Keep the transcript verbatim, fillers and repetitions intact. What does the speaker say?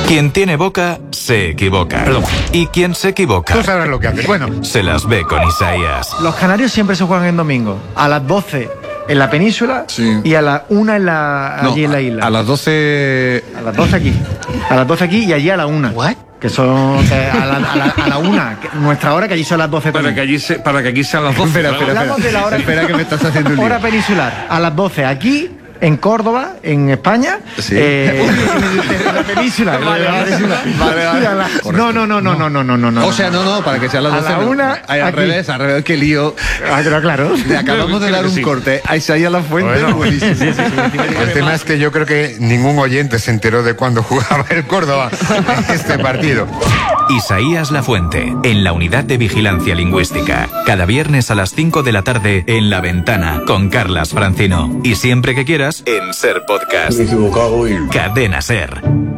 Quien tiene boca, se equivoca. Perdón. Y quien se equivoca... Tú sabrás lo que haces. Bueno. Se las ve con Isaías. Los canarios siempre se juegan en domingo. A las doce en la península, sí, y a las una en la, allí no, en la isla. A las doce... A las doce aquí. A las doce aquí y allí a la una. ¿What? Que son que a, la, a, la, a la una, que nuestra hora, que allí son las doce para también. Que allí se, para que aquí sean las doce. Espera, espera, espera. Hablamos de la hora, espera que me estás haciendo un lío. Hora peninsular. A las doce aquí, en Córdoba, en España. Sí. Eh, en la península. Vale, vale, vale. No, no, no, no, no, no, no, no. O sea, no, no, para que sean las doce. A la una, Ay, al aquí. revés, al revés, qué lío. Ah, pero claro. Le acabamos de dar un sí. corte a Isaías La Fuente. Bueno, buenísimo. Sí, sí, sí. El tema es que yo creo que ningún oyente se enteró de cuándo jugaba el Córdoba en este partido. Isaías La Fuente, en la Unidad de Vigilancia Lingüística. Cada viernes a las cinco de la tarde en La Ventana, con Carlas Francino. Y siempre que quieras, en Ser Podcast. Me he equivocado y... Cadena Ser.